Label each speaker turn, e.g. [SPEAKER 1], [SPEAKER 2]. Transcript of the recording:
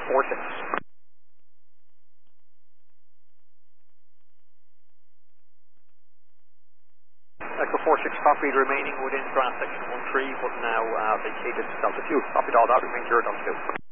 [SPEAKER 1] 46. Echo 46, copy, remaining within ground section 13, but now vacated Delta 2. Copy all that, remains 0 Delta 2.